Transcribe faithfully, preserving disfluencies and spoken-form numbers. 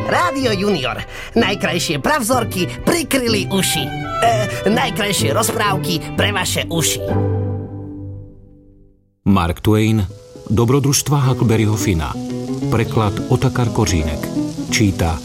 Rádio Junior. Najkrajšie pravzorky prikryli uši. E, najkrajšie rozprávky pre vaše uši. Mark Twain, Dobrodružstva Huckleberryho Finna. Preklad Otakar Kořínek. Číta